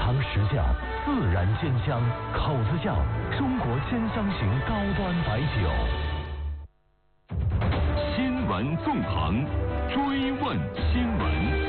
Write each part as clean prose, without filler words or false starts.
尝实价，自然鲜香，口子窖中国鲜香型高端白酒。 新闻纵横，追问新闻。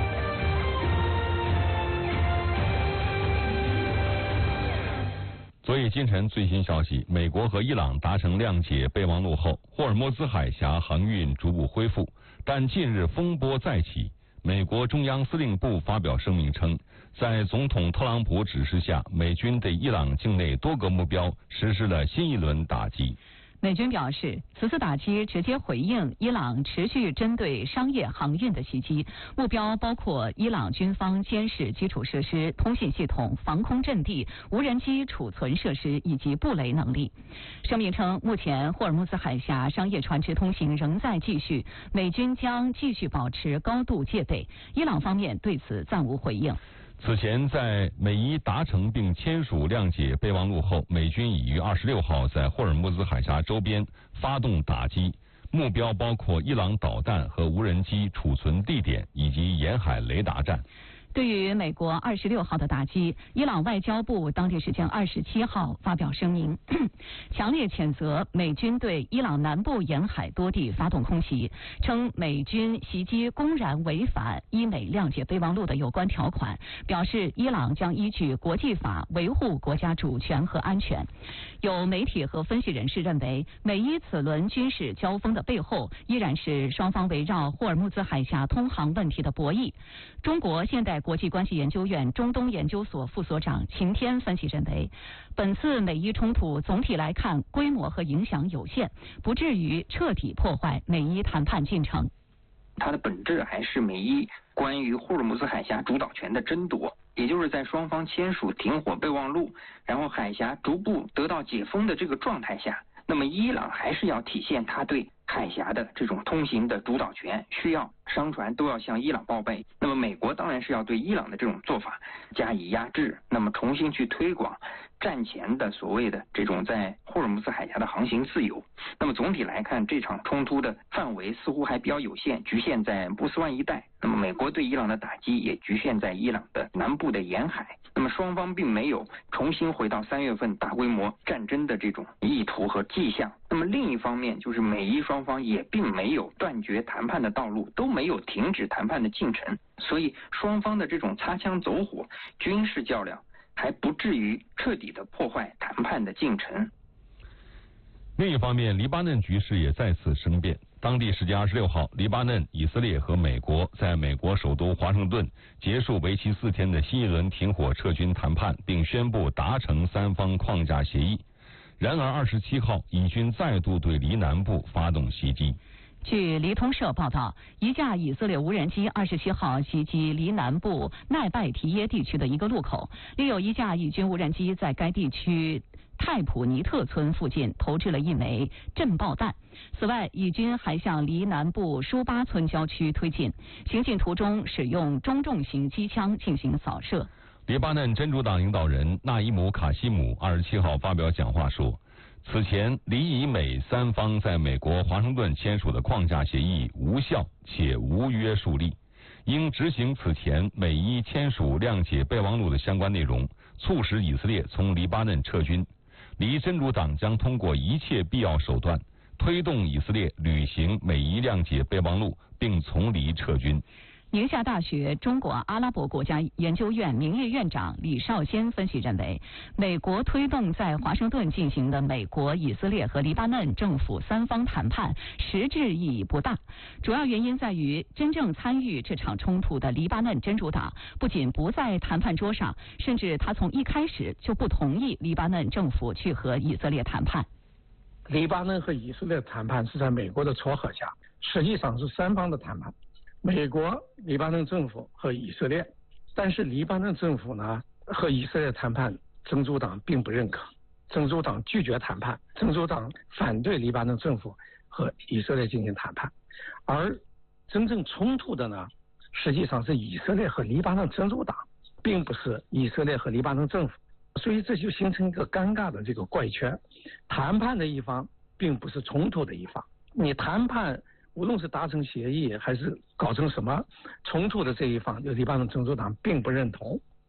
昨夜今晨最新消息，美国和伊朗达成谅解备忘录后，霍尔木兹海峡航运逐步恢复，但近日风波再起。美国中央司令部发表声明称，在总统特朗普指示下，美军对伊朗境内多个目标实施了新一轮打击。 美军表示，此次打击直接回应伊朗持续针对商业航运的袭击，目标包括伊朗军方监视基础设施、通信系统、防空阵地、无人机储存设施以及布雷能力。声明称，目前霍尔木兹海峡商业船只通行仍在继续，美军将继续保持高度戒备。伊朗方面对此暂无回应。 此前，在美伊达成并签署谅解备忘录后，美军已于26号在霍尔木兹海峡周边发动打击，目标包括伊朗导弹和无人机储存地点以及沿海雷达站。 对于美国26号的打击，伊朗外交部当地时间27号发表声明，强烈谴责美军对伊朗南部沿海多地发动空袭，称美军袭击公然违反伊美谅解备忘录的有关条款，表示伊朗将依据国际法维护国家主权和安全。有媒体和分析人士认为，美伊此轮军事交锋的背后，依然是双方围绕霍尔木兹海峡通航问题的博弈。中国现代国际关系研究院中东研究所副所长秦天分析认为，本次美伊冲突总体来看规模和影响有限，不至于彻底破坏美伊谈判进程。 它的本质还是美伊关于霍尔木兹海峡主导权的争夺，也就是在双方签署停火备忘录，然后海峡逐步得到解封的这个状态下，那么伊朗还是要体现它对海峡的这种通行的主导权，需要商船都要向伊朗报备。那么美国当然是要对伊朗的这种做法加以压制，那么重新去推广战前的所谓的这种在霍尔木兹海峡的航行自由。那么总体来看，这场冲突的范围似乎还比较有限，局限在波斯湾一带。那么美国对伊朗的打击也局限在伊朗的南部的沿海。那么双方并没有重新回到3月份大规模战争的这种意图和迹象。那么另一方面，就是美伊双方也并没有断绝谈判的道路，都没有停止谈判的进程，所以双方的这种擦枪走火、军事较量还不至于彻底的破坏谈判的进程。 另一方面，黎巴嫩局势也再次生变。当地时间26号，黎巴嫩、以色列和美国在美国首都华盛顿结束为期4天的新一轮停火撤军谈判，并宣布达成3方框架协议。然而27号，以军再度对黎南部发动袭击。 据黎通社报道，一架以色列无人机27号袭击黎南部奈拜提耶地区的一个路口，另有一架以军无人机在该地区泰普尼特村附近投掷了一枚震爆弹。此外，以军还向黎南部舒巴村郊区推进，行进途中使用中重型机枪进行扫射。 黎巴嫩真主党领导人纳伊姆·卡西姆27号发表讲话说，此前黎以美3方在美国华盛顿签署的框架协议无效且无约束力，应执行此前美伊签署谅解备忘录的相关内容，促使以色列从黎巴嫩撤军。黎真主党将通过一切必要手段推动以色列履行美伊谅解备忘录，并从黎撤军。 宁夏大学中国阿拉伯国家研究院名誉院长李少先分析认为，美国推动在华盛顿进行的美国、以色列和黎巴嫩政府3方谈判实质意义不大，主要原因在于真正参与这场冲突的黎巴嫩真主党不仅不在谈判桌上，甚至他从一开始就不同意黎巴嫩政府去和以色列谈判。 黎巴嫩和以色列谈判是在美国的撮合下，实际上是3方的谈判，美国、黎巴嫩政府和以色列。但是黎巴嫩政府呢和以色列谈判，真主党并不认可，真主党拒绝谈判，真主党反对黎巴嫩政府和以色列进行谈判。而真正冲突的呢，实际上是以色列和黎巴嫩真主党，并不是以色列和黎巴嫩政府。所以这就形成一个尴尬的这个怪圈，谈判的一方并不是冲突的一方。你谈判无论是达成协议还是搞成什么冲突的这一方，就黎巴嫩真主党并不认同。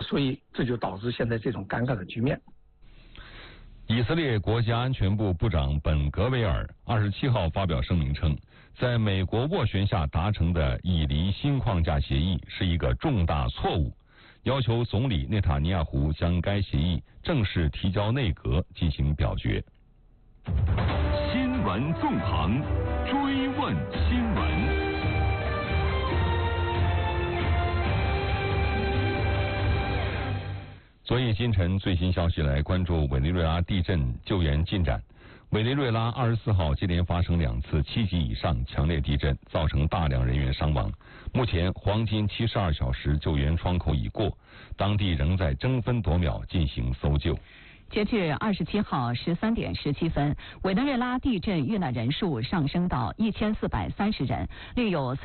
所以这就导致现在这种尴尬的局面。 以色列国家安全部部长本格维尔27号发表声明称，在美国斡旋下达成的以黎新框架协议是一个重大错误，要求总理内塔尼亚胡将该协议正式提交内阁进行表决。 新闻纵横，追问新闻。 昨夜今晨最新消息来关注委内瑞拉地震救援进展。委内瑞拉24号接连发生2次7级以上强烈地震，造成大量人员伤亡。目前黄金72小时救援窗口已过，当地仍在争分夺秒进行搜救。 截至27号13点17分，委内瑞拉地震遇难人数上升到1430人，另有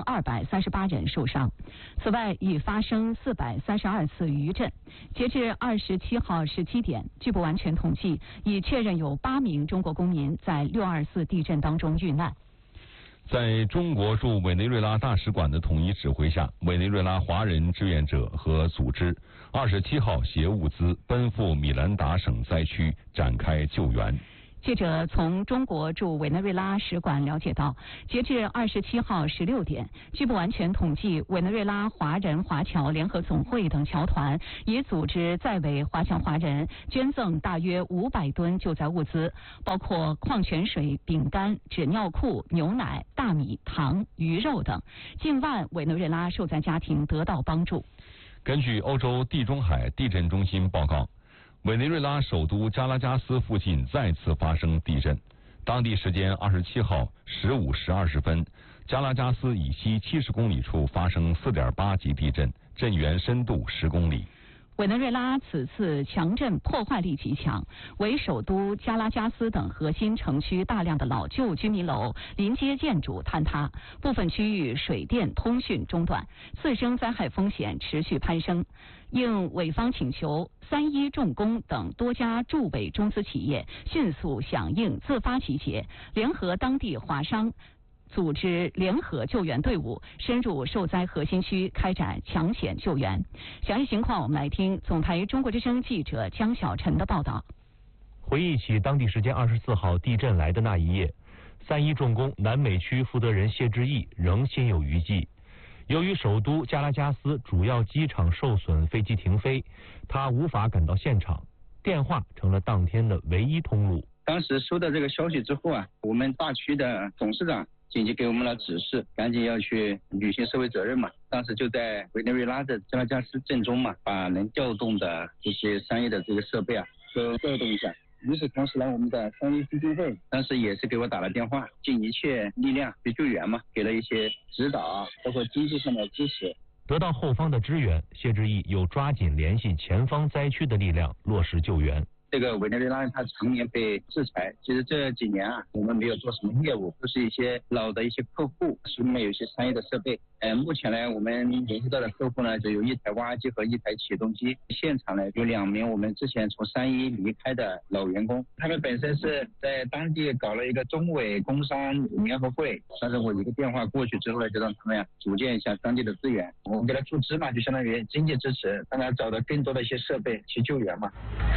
3238人受伤。此外，已发生432次余震。截至27号17点，据不完全统计，已确认有8名中国公民在624地震当中遇难。 在中国驻委内瑞拉大使馆的统一指挥下，委内瑞拉华人志愿者和组织27号携物资奔赴米兰达省灾区展开救援。 记者从中国驻委内瑞拉使馆了解到，截至27号16点，据不完全统计，委内瑞拉华人华侨联合总会等侨团已组织在委华侨华人捐赠大约500吨救灾物资，包括矿泉水、饼干、纸尿裤、牛奶、大米、糖、鱼肉等，近万委内瑞拉受灾家庭得到帮助。 根据欧洲地中海地震中心报告，委内瑞拉首都加拉加斯附近再次发生地震。当地时间27号15时20分，加拉加斯以西70公里处发生4.8级地震，震源深度10公里。 委内瑞拉此次强震破坏力极强，为首都加拉加斯等核心城区大量的老旧居民楼、临街建筑坍塌，部分区域水电通讯中断，次生灾害风险持续攀升。应委方请求，3一重工等多家驻委中资企业迅速响应，自发集结，联合当地华商，组织联合救援队伍，深入受灾核心区开展抢险救援。详细情况，我们来听总台中国之声记者江小晨的报道。 回忆起当地时间24号地震来的那一夜，3一重工南美区负责人谢志毅仍心有余悸。由于首都加拉加斯主要机场受损，飞机停飞，他无法赶到现场，电话成了当天的唯一通路。 当时收到这个消息之后啊，我们大区的董事长紧急给我们了指示，赶紧要去履行社会责任嘛。当时就在委内瑞拉的加拉加斯震中嘛，把能调动的这些商业的这个设备啊都调动一下。与此同时呢，我们的商业基金会当时也是给我打了电话，尽一切力量去救援嘛，给了一些指导啊，包括经济上的支持。 得到后方的支援，谢志毅又抓紧联系前方灾区的力量，落实救援。 这个委内瑞拉它常年被制裁，其实这几年啊，我们没有做什么业务，都是一些老的一些客户手里面有一些商业的设备。目前呢，我们联系到的客户呢，就有1台挖机和1台起重机。现场呢，有2名我们之前从3一离开的老员工，他们本身是在当地搞了一个中委工商联合会，但是我一个电话过去之后呢，就让他们组建一下当地的资源，我们给他注资嘛，就相当于经济支持，让他找到更多的一些设备去救援嘛。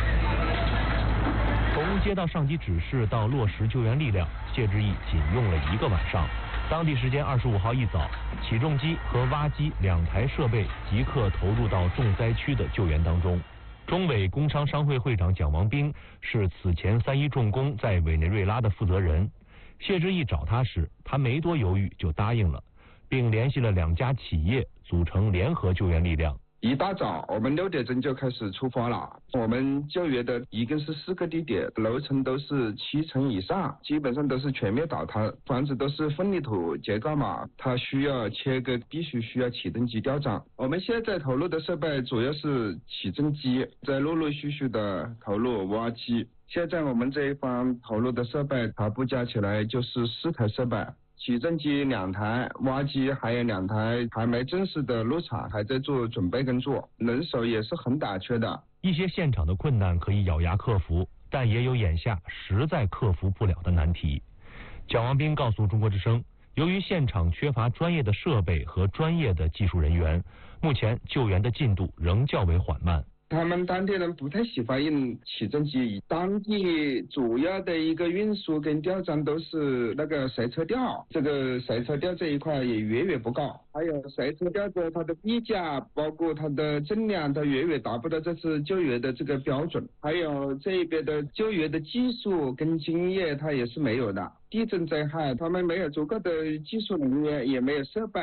从接到上级指示到落实救援力量，谢志毅仅用了1个晚上。当地时间25号一早，起重机和挖机2台设备即刻投入到重灾区的救援当中。中委工商商会会长蒋王斌是此前3一重工在委内瑞拉的负责人。谢志毅找他时，他没多犹豫就答应了，并联系了2家企业，组成联合救援力量。 一大早，我们6点钟就开始出发了。我们救援的一共是4个地点，楼层都是7层以上，基本上都是全面倒塌，房子都是混凝土结构嘛，它需要切割，必须需要起重机吊装。我们现在投入的设备主要是起重机，在陆陆续续的投入挖机。现在我们这一方投入的设备，全部加起来就是4台设备。起重机2台，挖机还有2台还没正式的入场，还在做准备工作，人手也是很短缺的。 一些现场的困难可以咬牙克服，但也有眼下实在克服不了的难题。蒋王斌告诉中国之声，由于现场缺乏专业的设备和专业的技术人员， 目前救援的进度仍较为缓慢。 他们当地人不太喜欢用起重机，当地主要的一个运输跟吊装都是那个塞车吊，这个塞车吊这一块也远远不高，还有塞车吊的它的臂架，包括它的重量，它远远达不到这次救援的这个标准，还有这边的救援的技术跟经验它也是没有的。地震灾害，他们没有足够的技术人员，也没有设备。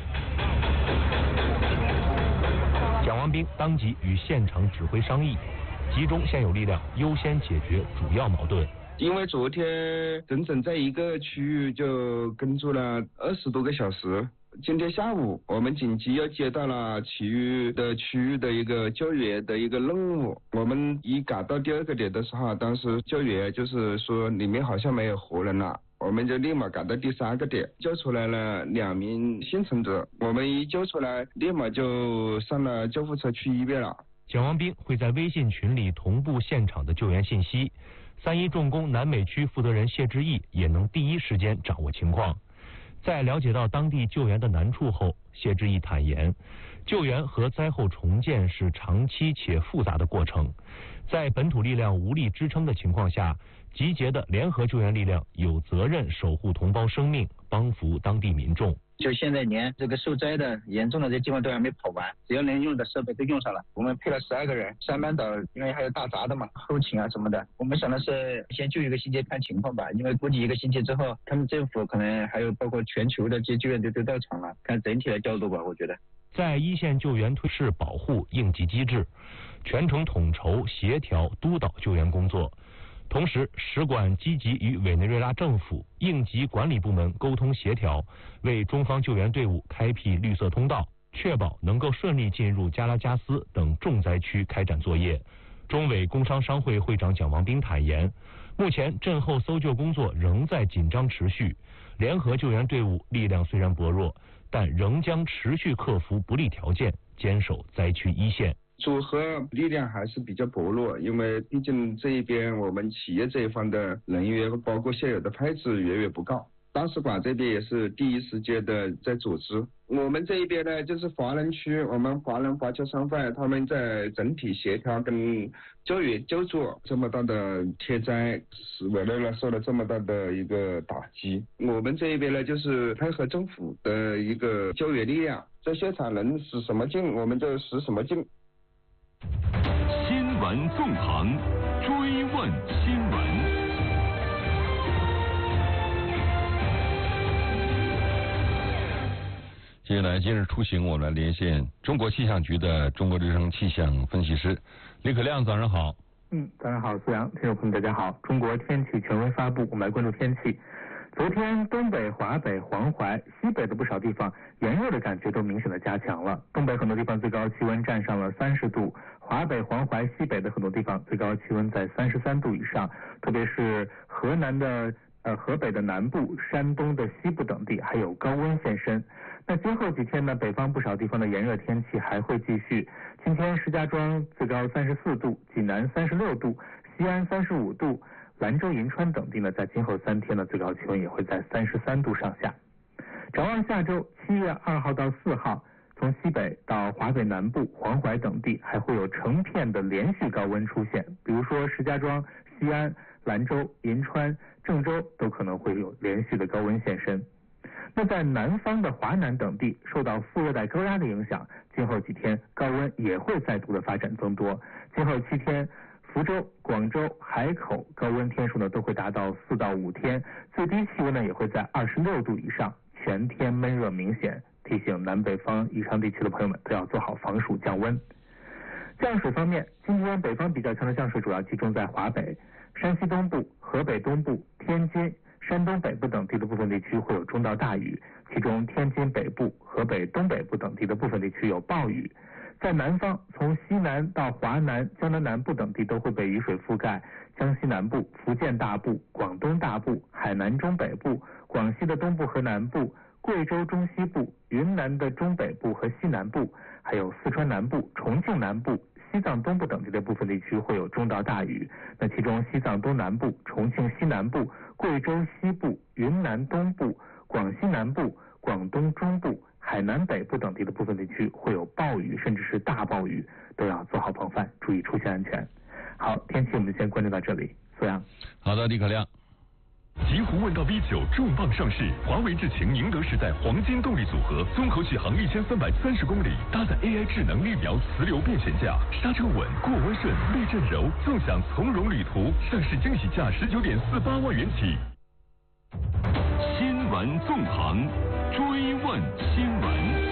蒋王斌当即与现场指挥商议，集中现有力量，优先解决主要矛盾。 因为昨天整整在一个区域就工作了20多个小时，今天下午我们紧急又接到了其余的区域的一个救援的一个任务。我们一赶到第2个点的时候，当时救援就是说里面好像没有活人了，我们就立马赶到第3个点，救出来了2名幸存者。我们一救出来，立马就上了救护车去医院了。 蒋王斌会在微信群里同步现场的救援信息，3一重工南美区负责人谢志毅也能第一时间掌握情况。在了解到当地救援的难处后，谢志毅坦言，救援和灾后重建是长期且复杂的过程，在本土力量无力支撑的情况下，集结的联合救援力量有责任守护同胞生命，帮扶当地民众。 就现在连这个受灾的严重的这地方都还没跑完，只要能用的设备都用上了。我们配了12个人，3班倒，因为还有大闸的嘛，后勤啊什么的。我们想的是先救1个星期看情况吧，因为估计1个星期之后，他们政府可能还有包括全球的这些救援队都到场了，看整体的调度吧，我觉得。 在一线救援推是保护应急机制，全程统筹协调督导救援工作。同时，使馆积极与委内瑞拉政府应急管理部门沟通协调，为中方救援队伍开辟绿色通道，确保能够顺利进入加拉加斯等重灾区开展作业。中委工商商会会长蒋王斌坦言，目前震后搜救工作仍在紧张持续，联合救援队伍力量虽然薄弱，但仍将持续克服不利条件，坚守灾区一线。 组合力量还是比较薄弱，因为毕竟这一边我们企业这一方的人员包括现有的配置远远不够。大使馆这边也是第一时间的在组织。我们这一边呢，就是华人区，我们华人华侨商会他们在整体协调跟救援救助这么大的天灾，使委内瑞拉受了这么大的一个打击。我们这一边呢，就是配合政府的一个救援力量，在现场能使什么劲我们就使什么劲。 新闻纵横，追问新闻。 接下来今日出行，我们来连线中国气象局的中国之声气象分析师李可亮，早上好。 早上好，苏阳，听众朋友们大家好。中国天气权威发布，我们来关注天气。昨天东北、华北、黄淮、西北的不少地方炎热的感觉都明显的加强了。东北很多地方最高气温站上了30度，华北、黄淮、西北的很多地方最高气温在33度以上，特别是河南的河北的南部、山东的西部等地还有高温现身。那今后几天呢，北方不少地方的炎热天气还会继续。今天石家庄最高34度，济南36度，西安35度，兰州、银川等地呢，在今后3天呢，最高气温也会在33度上下。展望下周7月2号到4号，从西北到华北南部、黄淮等地还会有成片的连续高温出现，比如说石家庄、西安、兰州、银川、郑州都可能会有连续的高温现身。那在南方的华南等地受到副热带高压的影响，今后几天高温也会再度的发展增多。今后7天，福州、广州、海口高温天数呢都会达到4到5天，最低气温呢也会在26度以上，全天闷热明显。提醒南北方以上地区的朋友们都要做好防暑降温。降水方面，今天北方比较强的降水主要集中在华北、山西东部、河北东部、天津、山东北部等地的部分地区会有中到大雨，其中天津北部、河北东北部等地的部分地区有暴雨。在南方，从西南到华南、江南南部等地都会被雨水覆盖，江西南部、福建大部、广东大部、海南中北部、广西的东部和南部、贵州中西部、云南的中北部和西南部，还有四川南部、重庆南部、西藏东部等地的部分地区会有中到大雨。那其中西藏东南部、重庆西南部、贵州西部、云南东部、广西南部、广东中部、海海南北部等地的部分地区会有暴雨，甚至是大暴雨，都要做好防范，注意出行安全。好，天气我们先关注到这里。苏阳， 好的，李可亮。 极狐问道 V9 重磅上市，华为智擎宁德时代黄金动力组合，综合续航1330公里，搭载 AI 智能力表磁流变悬架，刹车稳，过弯顺，避震柔，纵享从容旅途。上市惊喜价19.48万元起。新闻纵横，追问新闻。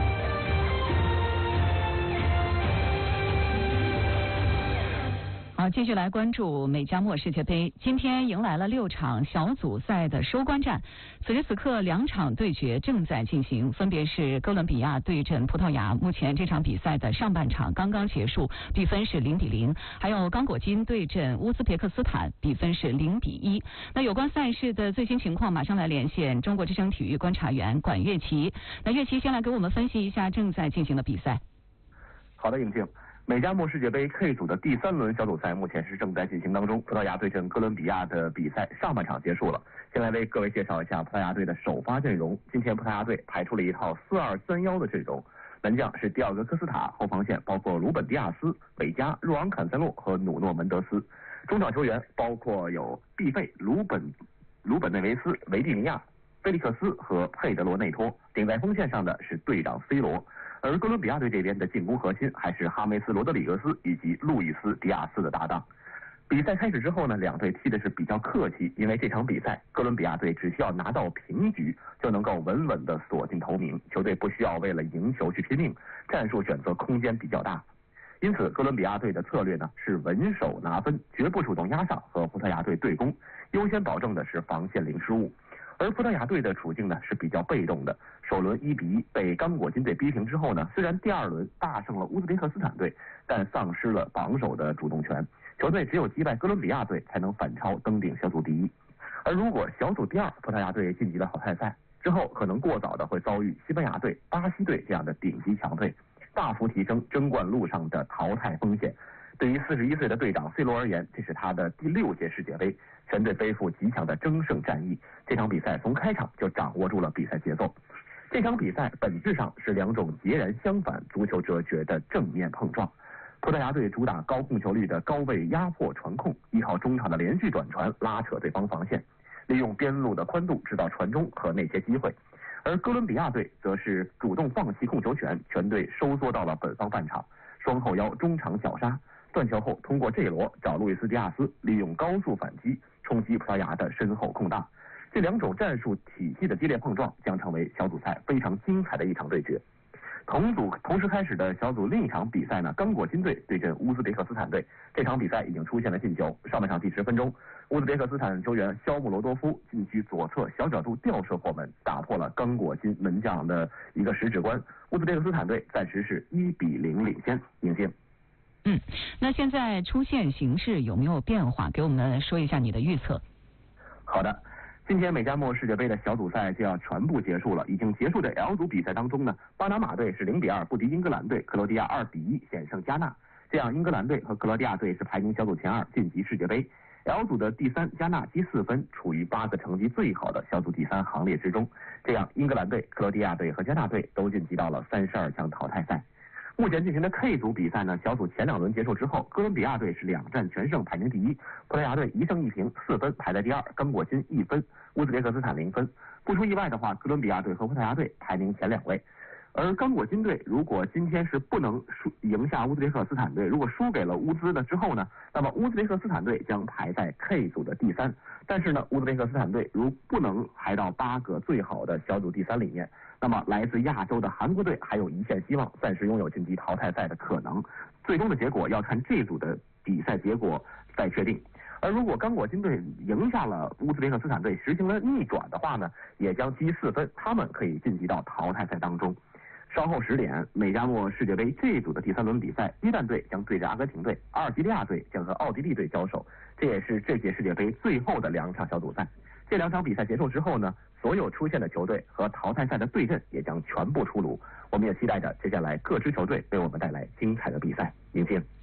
好，继续来关注美加墨世界杯。今天迎来了6场小组赛的收官战，此时此刻2场对决正在进行，分别是哥伦比亚对阵葡萄牙。目前这场比赛的上半场刚刚结束，比分是0-0。还有刚果金对阵乌兹别克斯坦，比分是0-1。那有关赛事的最新情况，马上来连线中国之声体育观察员管乐琪。那乐琪先来给我们分析一下正在进行的比赛。 好的，颖静。美加墨世界杯 K 组的第3轮小组赛目前是正在进行当中，葡萄牙对阵哥伦比亚的比赛上半场结束了。先来为各位介绍一下葡萄牙队的首发阵容。今天葡萄牙队排出了一套4-2-3-1的阵容，门将是迪奥格科斯塔，后防线包括鲁本迪亚斯、韦加、若昂坎塞洛和努诺门德斯，中场球员包括有毕费、鲁本内维斯、维蒂尼亚、菲利克斯和佩德罗内托，顶在锋线上的是队长 C 罗。而哥伦比亚队这边的进攻核心还是哈梅斯·罗德里格斯以及路易斯·迪亚斯的搭档。比赛开始之后呢，两队踢的是比较客气，因为这场比赛哥伦比亚队只需要拿到平局就能够稳稳地锁进头名，球队不需要为了赢球去拼命，战术选择空间比较大。因此哥伦比亚队的策略呢是稳守拿分，绝不主动压上和葡萄牙队对攻，优先保证的是防线零失误。而葡萄牙队的处境呢是比较被动的，首轮1-1被刚果金队逼平之后呢，虽然第2轮大胜了乌兹别克斯坦队，但丧失了榜首的主动权，球队只有击败哥伦比亚队才能反超登顶小组第1。而如果小组第2葡萄牙队晋级了淘汰赛之后，可能过早的会遭遇西班牙队、巴西队这样的顶级强队，大幅提升争冠路上的淘汰风险。对于41岁的队长 C 罗而言，这是他的第6届世界杯，全队背负极强的争胜战意。这场比赛从开场就掌握住了比赛节奏。这场比赛本质上是2种截然相反足球哲学的正面碰撞。葡萄牙队主打高控球率的高位压迫传控，依靠中场的连续短传拉扯对方防线，利用边路的宽度制造传中和内切机会。而哥伦比亚队则是主动放弃控球权，全队收缩到了本方半场，双后腰中场小杀，断球后通过这罗找路易斯·迪亚斯，利用高速反击冲击葡萄牙的身后空档。这2种战术体系的激烈碰撞将成为小组赛非常精彩的一场对决。同时开始的小组另一场比赛呢，刚果金队对阵乌兹别克斯坦队。这场比赛已经出现了进球，上半场第10分钟，乌兹别克斯坦球员肖穆罗多夫禁区左侧小角度吊射破门，打破了刚果金门将的一个十指关。乌兹别克斯坦队暂时是1-0领先。尹静。 那现在出线形势有没有变化？给我们说一下你的预测。 好的，今天美加墨世界杯的小组赛就要全部结束了。已经结束的 L 组比赛当中呢，巴拿马队是0-2不敌英格兰队，克罗地亚2-1险胜加纳，这样英格兰队和克罗地亚队是排名小组前2晋级世界杯。L 组的第3加纳积4分，处于8个成绩最好的小组第3行列之中，这样英格兰队、克罗地亚队和加纳队都晋级到了32强淘汰赛。目前进行的 K 组比赛呢，小组前2轮结束之后，哥伦比亚队是2战全胜排名第1，葡萄牙队1胜1平4分排在第2，刚果金1分，乌兹别克斯坦0分。不出意外的话，哥伦比亚队和葡萄牙队排名前2位。而刚果金队如果今天是不能赢下乌兹别克斯坦队，如果输给了乌兹呢之后呢，那么乌兹别克斯坦队将排在 K 组的第3。但是呢，乌兹别克斯坦队如不能排到8个最好的小组第3里面，那么来自亚洲的韩国队还有一线希望，暂时拥有晋级淘汰赛的可能。最终的结果要看这组的比赛结果再确定。而如果刚果金队赢下了乌兹别克斯坦队，实行了逆转的话呢，也将积4分，他们可以晋级到淘汰赛当中。稍后10点，美加墨世界杯这组的第3轮比赛，约旦队将对阵阿根廷队，阿尔及利亚队将和奥地利队交手，这也是这届世界杯最后的2场小组赛。这2场比赛结束之后呢，所有出现的球队和淘汰赛的对阵也将全部出炉。我们也期待着接下来各支球队为我们带来精彩的比赛。迎接。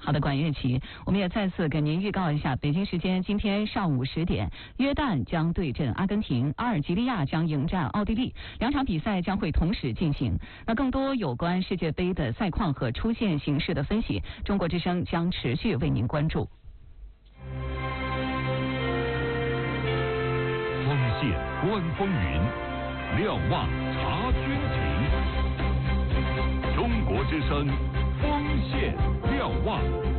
好的，管乐琪，我们也再次给您预告一下，北京时间今天上午10点，约旦将对阵阿根廷，阿尔及利亚将迎战奥地利，2场比赛将会同时进行。那更多有关世界杯的赛况和出线形势的分析，中国之声将持续为您关注。 锋线观风云，瞭望察军情。中国之声锋线瞭望。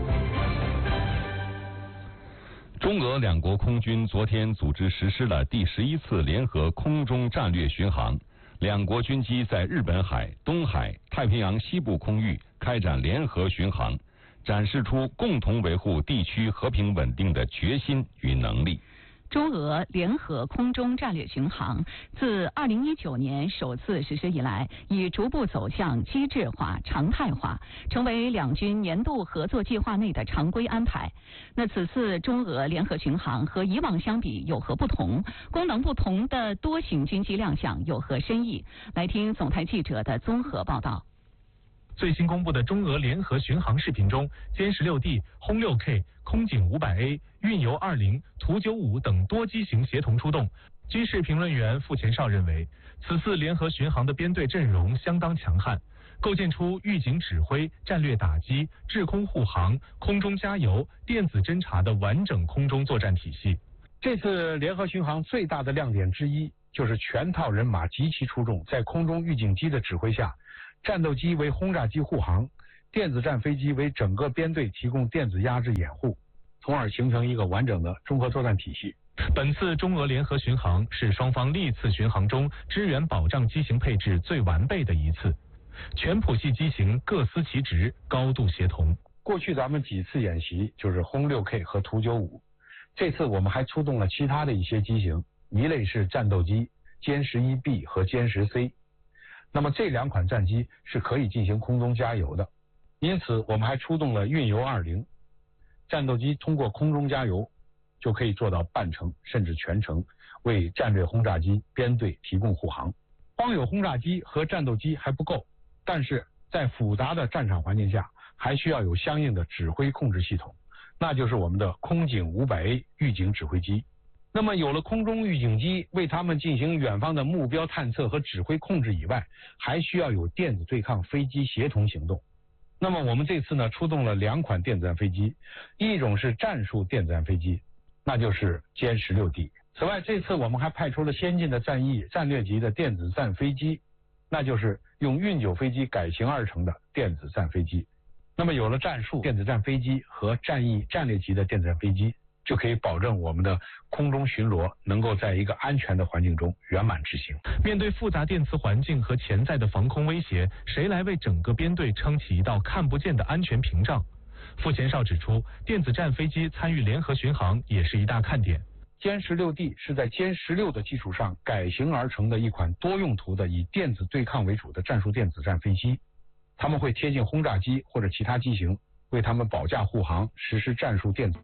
中俄两国空军昨天组织实施了第11次联合空中战略巡航，两国军机在日本海、东海、太平洋西部空域开展联合巡航，展示出共同维护地区和平稳定的决心与能力。 中俄联合空中战略巡航自2019年首次实施以来，已逐步走向机制化、常态化，成为两军年度合作计划内的常规安排。那此次中俄联合巡航和以往相比有何不同？功能不同的多型军机亮相有何深意？来听总台记者的综合报道。 最新公布的中俄联合巡航视频中，歼 16D、轰 6K、空警 500A、运油20、图95等多机型协同出动。军事评论员傅前绍认为，此次联合巡航的编队阵容相当强悍，构建出预警指挥、战略打击、制空护航、空中加油、电子侦察的完整空中作战体系。 这次联合巡航最大的亮点之一，就是全套人马极其出众，在空中预警机的指挥下，战斗机为轰炸机护航，电子战飞机为整个编队提供电子压制掩护，从而形成一个完整的综合作战体系。 本次中俄联合巡航是双方历次巡航中支援保障机型配置最完备的一次，全谱系机型各司其职，高度协同。 过去咱们几次演习就是轰 6K 和图95，这次我们还出动了其他的一些机型，一类是战斗机歼 11B 和歼 10C。那么这两款战机是可以进行空中加油的，因此我们还出动了运油20，战斗机通过空中加油就可以做到半程甚至全程，为战略轰炸机编队提供护航。光有轰炸机和战斗机还不够，但是在复杂的战场环境下，还需要有相应的指挥控制系统，那就是我们的空警 500A 预警指挥机。那么有了空中预警机为他们进行远方的目标探测和指挥控制以外，还需要有电子对抗飞机协同行动。那么我们这次呢出动了2款电子战飞机，一种是战术电子战飞机，那就是歼 16D。此外，这次我们还派出了先进的战役战略级的电子战飞机，那就是用运9飞机改型而成的电子战飞机。那么有了战术电子战飞机和战役战略级的电子战飞机，就可以保证我们的空中巡逻能够在一个安全的环境中圆满执行。 面对复杂电磁环境和潜在的防空威胁，谁来为整个编队撑起一道看不见的安全屏障？傅前绍指出，电子战飞机参与联合巡航也是一大看点。 歼 16D 是在歼 16的基础上改型而成的一款多用途的以电子对抗为主的战术电子战飞机，他们会贴近轰炸机或者其他机型，为他们保驾护航，实施战术电子。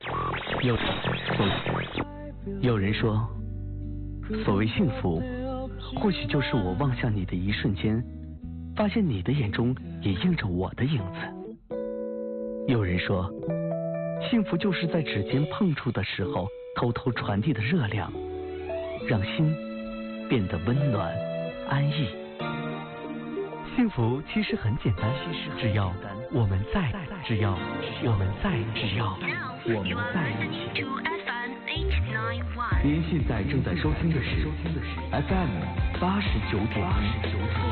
有人说，所谓幸福，或许就是我望向你的一瞬间，发现你的眼中也映着我的影子。有人说，幸福就是在指尖碰触的时候，偷偷传递的热量，让心变得温暖安逸。幸福其实很简单，只要我们在，只要我们在，只要我们在一起。您现在正在收听的是 FM 89.1。